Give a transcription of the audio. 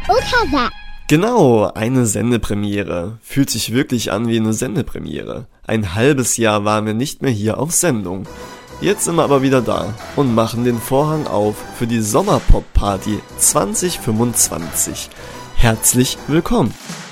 Look at that. Genau, eine Sendepremiere. Fühlt sich wirklich an wie eine Sendepremiere. Ein halbes Jahr waren wir nicht mehr hier auf Sendung. Jetzt sind wir aber wieder da und machen den Vorhang auf für die Sommerpop-Party 2025. Herzlich willkommen!